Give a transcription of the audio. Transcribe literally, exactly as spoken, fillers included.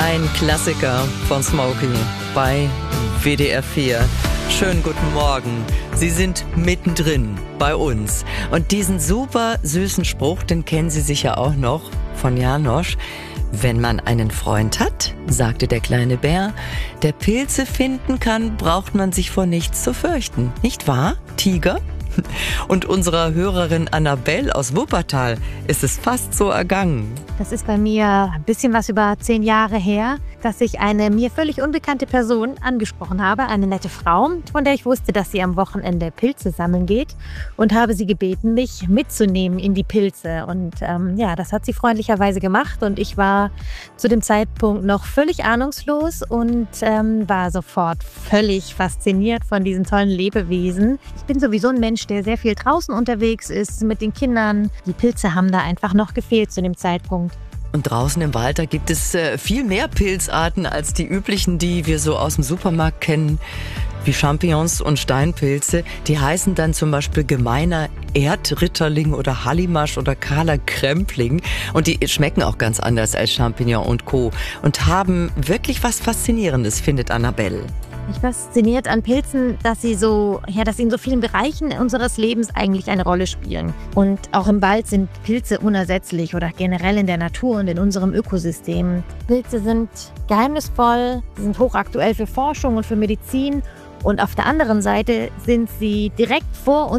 Ein Klassiker von Smokey bei W D R vier. Schönen guten Morgen. Sie sind mittendrin bei uns. Und diesen super süßen Spruch, den kennen Sie sicher auch noch von Janosch. Wenn man einen Freund hat, sagte der kleine Bär, der Pilze finden kann, braucht man sich vor nichts zu fürchten. Nicht wahr, Tiger? Und unserer Hörerin Annabelle aus Wuppertal ist es fast so ergangen. Das ist bei mir ein bisschen was über zehn Jahre her, dass ich eine mir völlig unbekannte Person angesprochen habe, eine nette Frau, von der ich wusste, dass sie am Wochenende Pilze sammeln geht, und habe sie gebeten, mich mitzunehmen in die Pilze. Und ähm, ja, das hat sie freundlicherweise gemacht, und ich war zu dem Zeitpunkt noch völlig ahnungslos und ähm, war sofort völlig fasziniert von diesen tollen Lebewesen. Ich bin sowieso ein Mensch, der sehr viel draußen unterwegs ist mit den Kindern. Die Pilze haben da einfach noch gefehlt zu dem Zeitpunkt. Und draußen im Wald, da gibt es äh, viel mehr Pilzarten als die üblichen, die wir so aus dem Supermarkt kennen, wie Champignons und Steinpilze. Die heißen dann zum Beispiel gemeiner Erdritterling oder Hallimasch oder kahler Krempling. Und die schmecken auch ganz anders als Champignon und Co. Und haben wirklich was Faszinierendes, findet Annabelle. Mich fasziniert an Pilzen, dass sie so, ja, dass sie in so vielen Bereichen unseres Lebens eigentlich eine Rolle spielen. Und auch im Wald sind Pilze unersetzlich oder generell in der Natur und in unserem Ökosystem. Pilze sind geheimnisvoll, sie sind hochaktuell für Forschung und für Medizin. Und auf der anderen Seite sind sie direkt vor uns